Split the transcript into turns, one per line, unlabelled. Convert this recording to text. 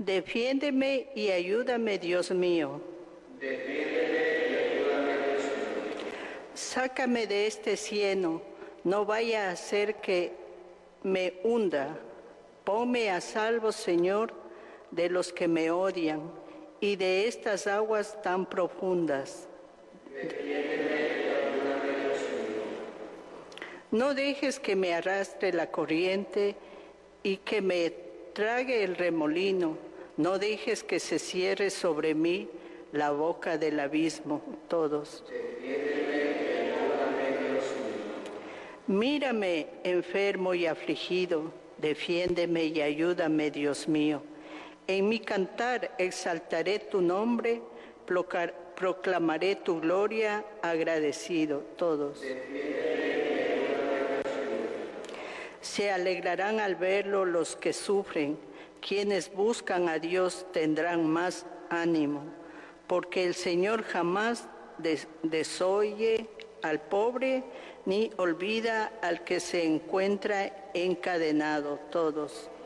Defiéndeme y ayúdame, Dios mío. Sácame de este cieno, no vaya a ser que me hunda. Ponme a salvo, Señor, de los que me odian y de estas aguas tan profundas. No dejes que me arrastre la corriente y que me trague el remolino. No dejes que se cierre sobre mí la boca del abismo. Todos. Mírame, enfermo y afligido, defiéndeme y ayúdame, Dios mío. En mi cantar exaltaré tu nombre, proclamaré tu gloria agradecido. Todos. Se alegrarán al verlo los que sufren, quienes buscan a Dios tendrán más ánimo, porque el Señor jamás desoye al pobre ni olvida al que se encuentra encadenado. Todos.